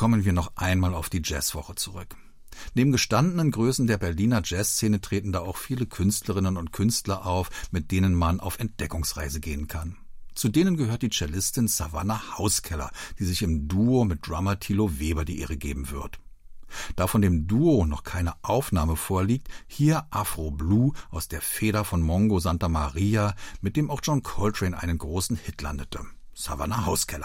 kommen wir noch einmal auf die Jazzwoche zurück. Neben gestandenen Größen der Berliner Jazzszene treten da auch viele Künstlerinnen und Künstler auf, mit denen man auf Entdeckungsreise gehen kann. Zu denen gehört die Cellistin Savannah Hauskeller, die sich im Duo mit Drummer Thilo Weber die Ehre geben wird. Da von dem Duo noch keine Aufnahme vorliegt, hier Afro Blue aus der Feder von Mongo Santa Maria, mit dem auch John Coltrane einen großen Hit landete. Savannah Hauskeller.